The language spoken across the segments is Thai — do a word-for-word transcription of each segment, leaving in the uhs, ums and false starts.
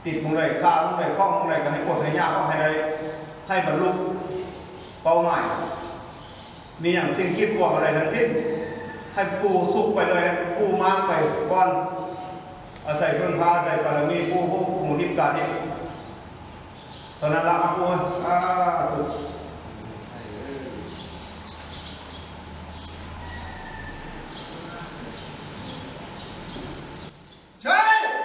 ติดมุงไรข้ามุงไรข้องมุงไรก็ให้กดให้ยากก็ให้ได้ให้บรรลุเป้าหมายมีอย่างสิ่งคิดหวังอะไรทั้งสิ้นให้ปูสุกไปเลยปูมากไปก้อนอาศัยเพื่อนพาอาศัยบารมีปูผู้หมู่ทิพย์การนี้ตอนนั้นละปูอ่าถูกใช่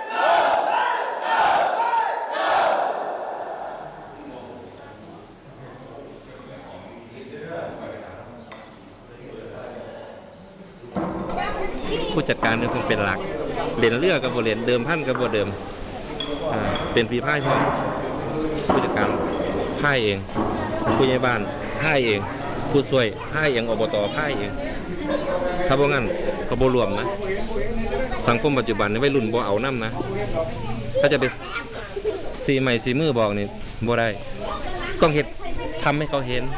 ผู้จัดการนี่คงเป็นหลักเรียนเลือกกับบทเรียนเดิมพันกับบทเดิมเป็นฝีพายพร้อมผู้จัดการพ่ายเองผู้ใหญ่บ้านพ่ายเองผู้ช่วยพ่ายเองอบตพ่ายเองถ้าบ่งั้นเขาบ่รวมนะสังคมปัจจุบันนี่วัยรุ่นบ่เอาน้ำนะถ้าจะไปสีใหม่สีมือบอกนี่บ่ได้ต้องเห็นทำให้เขาเห็น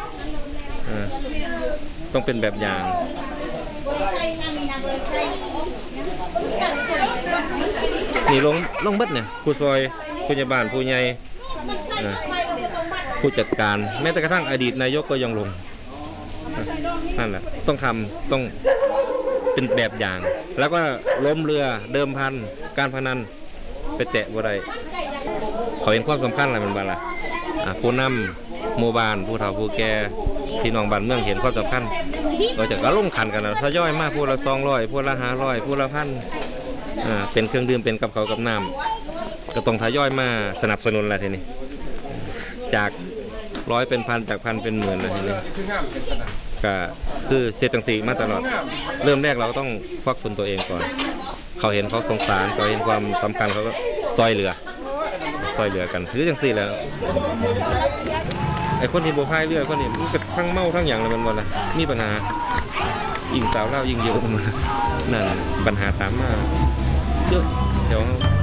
ต้องเป็นแบบอย่างนี่ลงลงเบิดเนี่ยผู้ซอยผู้ใหญ่บ้านผู้ใหญ่ผู้จัดการแม้แต่กระทั่งอดีตนายกก็ยังลงนั่นแหละต้องทำต้องเป็นแบบอย่าง แล้วก็ล้มเรือเดิมพันการพนันไปแตะบ่ได้เขาเห็นความสำคัญอะไรมันบ้างล่ะผู้นำหมู่บ้านผู้เฒ่าผู้แก่พี่น้องบ้านเมืองเห็นความสำคัญเราจะก็ลงขันกันนะทยอยมากผู้ละสองร้อยผู้ละห้าร้อยผู้ละพันอ่าเป็นเครื่องดื่มเป็นกับเขากับน้ำก็ต้องทยอยมาสนับสนุนอะไรทีนี้จากร้อยเป็นพันจากพันเป็นหมื่นอะไรทีนี้ก็คือเจตังสีมาตลอดเริ่มแรกเราต้องควักทุนตัวเองก่อนเขาเห็นเขาสงสารเขาเห็นความสำคัญเขาก็ซอยเหลือซอยเหลือกันคือจังสี่แล้วไอ้คนที่โบพายเรือคนนี้มันก็ทั้งเมาทั้งอย่างเลยมันหมดเลยมีปัญหายิงสาวเล่ายิงเยอะมันนั่นปัญหาตามมาเยอะเดี๋ยว